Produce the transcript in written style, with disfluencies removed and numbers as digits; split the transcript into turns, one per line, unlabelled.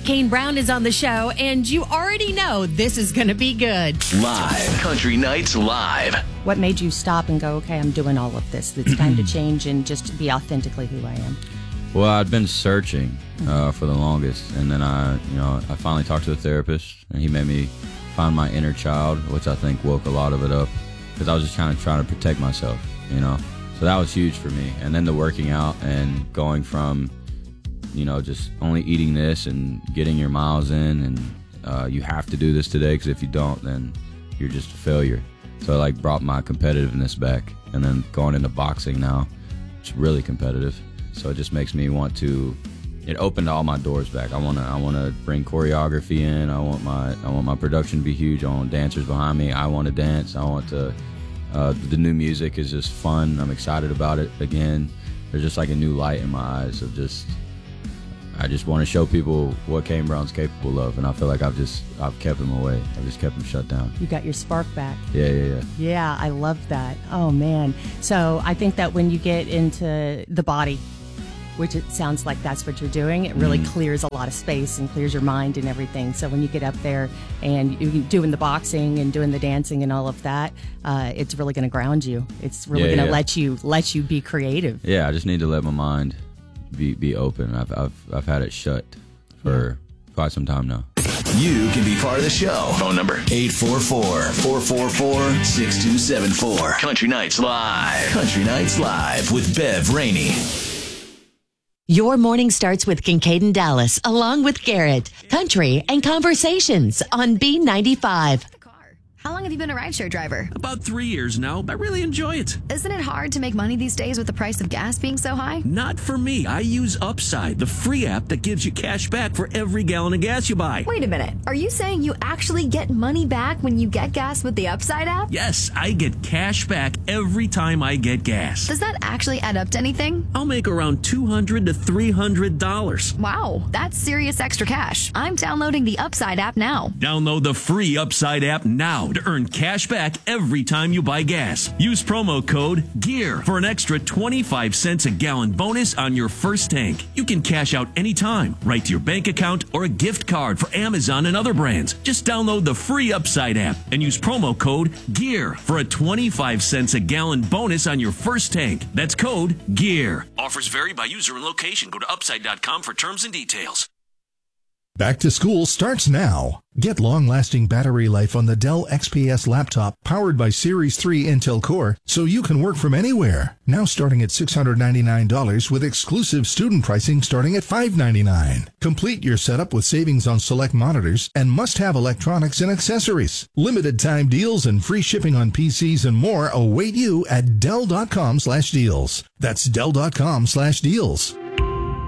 Kane Brown is on the show, and you already know this is going to be good.
Live. Country Nights Live.
What made you stop and go, okay, I'm doing all of this. It's time to change and just be authentically who I am?
Well, I'd been searching for the longest, and then I finally talked to a therapist, and he made me find my inner child, which I think woke a lot of it up, because I was just kind of trying to protect myself, So that was huge for me. And then the working out and going from, just only eating this and getting your miles in, and you have to do this today, because if you don't, then you're just a failure. So I brought my competitiveness back, and then going into boxing now, it's really competitive. So it just makes me want to. It opened all my doors back. I want to bring choreography in. I want my production to be huge. I want dancers behind me. I want to dance. I want to. The new music is just fun. I'm excited about it again. There's just a new light in my eyes of just. I just want to show people what Kane Brown's capable of, and I feel like I've kept him away. I've just kept him shut down.
You got your spark back.
Yeah.
Yeah, I love that. Oh, man. So I think that when you get into the body, which it sounds like that's what you're doing, it really clears a lot of space and clears your mind and everything. So when you get up there and you're doing the boxing and doing the dancing and all of that, it's really going to ground you. It's really going to let you be creative.
Yeah, I just need to let my mind be open. I've had it shut for quite some time now.
You can be part of the show. Phone number 844-444-6274. Country Nights Live. Country Nights Live with Bev Rainey.
Your morning starts with Kincaid and Dallas, along with Garrett, Country, and Conversations on B95.
How long have you been a rideshare driver?
About 3 years now. I really enjoy it.
Isn't it hard to make money these days with the price of gas being so high?
Not for me. I use Upside, the free app that gives you cash back for every gallon of gas you buy.
Wait a minute. Are you saying you actually get money back when you get gas with the Upside app?
Yes, I get cash back every time I get gas.
Does that actually add up to anything?
I'll make around $200 to $300.
Wow, that's serious extra cash. I'm downloading the Upside app now.
Download the free Upside app now to earn cash back every time you buy gas. Use promo code GEAR for an extra 25 cents a gallon bonus on your first tank. You can cash out anytime, right to your bank account or a gift card for Amazon and other brands. Just download the free Upside app and use promo code GEAR for a 25 cents a gallon bonus on your first tank. That's code GEAR. Offers vary by user and location. Go to upside.com for terms and details.
Back to school starts now. Get long-lasting battery life on the Dell XPS laptop powered by Series 3 Intel Core so you can work from anywhere. Now starting at $699 with exclusive student pricing starting at $599. Complete your setup with savings on select monitors and must-have electronics and accessories. Limited time deals and free shipping on PCs and more await you at Dell.com/deals. That's Dell.com/deals.